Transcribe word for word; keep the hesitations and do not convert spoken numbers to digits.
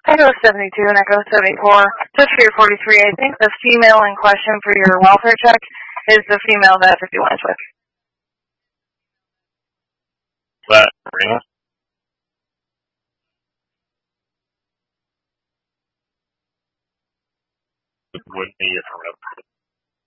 Echo seventy-two and Echo seventy-four. Just for your forty-three, I think the female in question for your welfare check is the female that fifty-one is with. That Rena? Wouldn't be affirmative.